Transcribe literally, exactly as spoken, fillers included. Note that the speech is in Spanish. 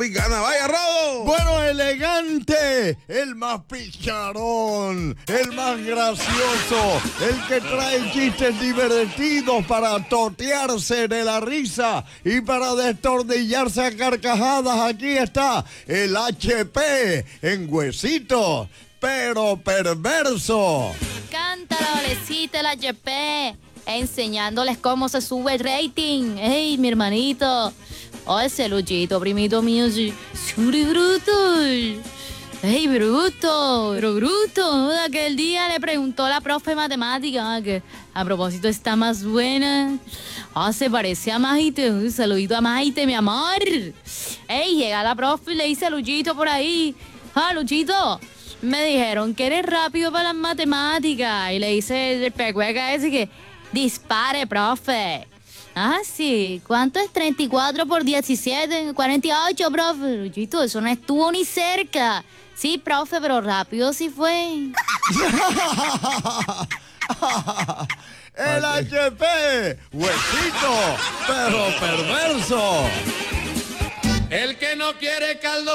Gana, vaya, Rodo. Bueno, elegante, el más picharón, el más gracioso, el que trae chistes divertidos para totearse de la risa y para destornillarse a carcajadas. Aquí está el H P en huesitos, pero perverso. Canta la valecita el H P, enseñándoles cómo se sube el rating. ¡Ey, mi hermanito! Oh, ese Luchito, primito mío, sí. ¡Suri bruto! ¡Ey, bruto! Pero bruto, aquel día le preguntó a la profe de matemática que a propósito está más buena. Ah, se parece a Maite. Un saludito a Maite, mi amor. ¡Ey, llega la profe y le dice a Luchito por ahí! ¡Ah, Luchito! Me dijeron que eres rápido para las matemáticas. Y le dice el pecueca ese que dispare, profe. Ah, sí. ¿Cuánto es treinta y cuatro por diecisiete? cuarenta y ocho, profe. Luchito, eso no estuvo ni cerca. Sí, profe, pero rápido sí fue. El H P, huesito, pero perverso. El que no quiere caldo